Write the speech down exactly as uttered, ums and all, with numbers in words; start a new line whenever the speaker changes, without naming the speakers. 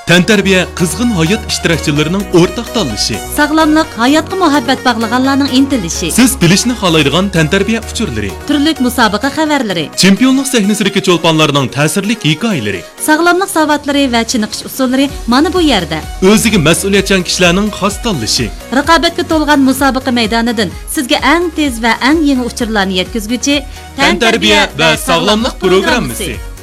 Tantarbiya qizg'in hayot ishtirokchilarining o'rtaq tanlashi.
Sog'lomlik hayotga muhabbat bog'laganlarning intilishi.
Siz bilishni xohlaydigan tantarbiya uchurlari.
Turli musobaqa xabarlari.
Chempionlik sahnasidagi cho'lponlarning ta'sirli hikoyalari.
Sog'lomlik savotlari va chiniqish usullari mana bu yerda.
O'ziga mas'uliyatchan kishilarning xos tanlashi.
Raqobatga to'lgan musobaqa maydonidan sizga eng tez va eng yangi uchurlarni yetkazguchi
Tantarbiya va sog'lomlik programmasi.